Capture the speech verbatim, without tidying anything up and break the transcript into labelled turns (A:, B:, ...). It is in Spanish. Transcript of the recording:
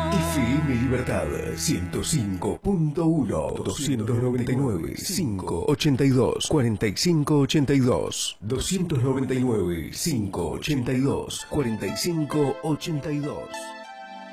A: F M Libertad ciento cinco punto uno, doscientos noventa y nueve, quinientos ochenta y dos, cuarenta y cinco ochenta y dos, doscientos noventa y nueve, quinientos ochenta y dos, cuarenta y cinco ochenta y dos.